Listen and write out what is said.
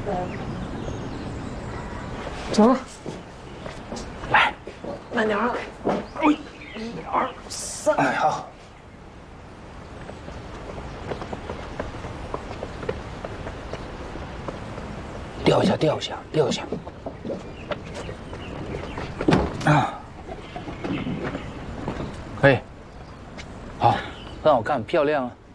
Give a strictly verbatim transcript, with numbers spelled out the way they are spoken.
走了， 来， 慢点啊！哎，一二三， 哎，好。掉一下，掉一下，掉一下。啊，可以，好，很好看，漂亮啊。